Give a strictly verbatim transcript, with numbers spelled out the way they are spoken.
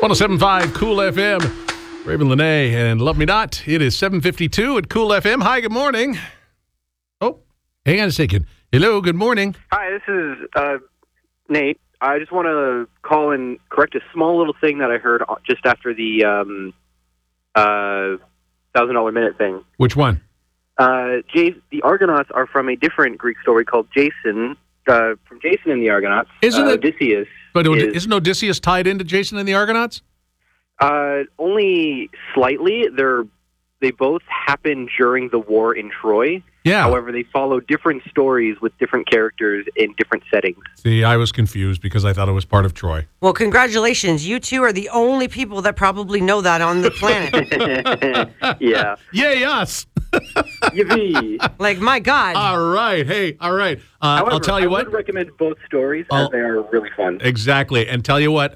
one oh seven point five Cool F M. Raven Lene and Love Me Not. It is seven fifty-two at Cool F M. Hi, good morning. Oh, hang on a second. Hello, good morning. Hi, this is uh, Nate. I just want to call and correct a small little thing that I heard just after the um, uh, thousand dollar minute thing. Which one? Uh, Jay, the Argonauts are from a different Greek story called Jason, uh, from Jason and the Argonauts. Isn't uh, it? Odysseus. But is, isn't Odysseus tied into Jason and the Argonauts? Uh, only slightly. They're they both happen during the war in Troy. Yeah. However, they follow different stories with different characters in different settings. See, I was confused because I thought it was part of Troy. Well, congratulations. You two are the only people that probably know that on the planet. Yeah. Yay, us. Yippee. Like, my God. All right. Hey, all right. Uh, However, I'll tell you I what. would recommend both stories I'll, as they are really fun. Exactly. And tell you what,